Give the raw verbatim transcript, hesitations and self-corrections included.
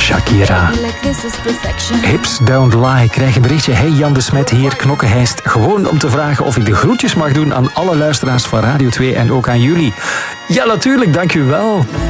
Shakira. Hips don't lie. Ik krijg een berichtje. Hey Jan de Smet hier, Knokkenheist. Gewoon om te vragen of ik de groetjes mag doen aan alle luisteraars van Radio twee en ook aan jullie. Ja, natuurlijk, dank u wel.